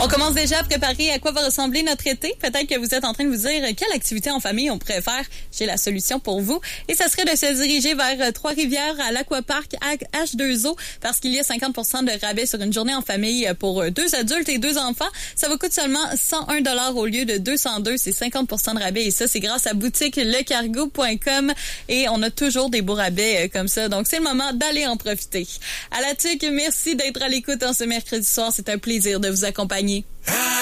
On commence déjà à préparer à quoi va ressembler notre été. Peut-être que vous êtes en train de vous dire quelle activité en famille on pourrait faire. J'ai la solution pour vous. Et ça serait de se diriger vers Trois-Rivières à l'Aquapark H2O parce qu'il y a 50% de rabais sur une journée en famille pour 2 adultes et 2 enfants. Ça vous coûte seulement 101 $ au lieu de 202. C'est 50% de rabais et ça, c'est grâce à boutique lecargo.com et on a toujours des beaux rabais comme ça. Donc, c'est le moment d'aller en profiter. À la TUC, merci d'être à l'écoute en ce mercredi soir. C'est un plaisir de vous accompagner.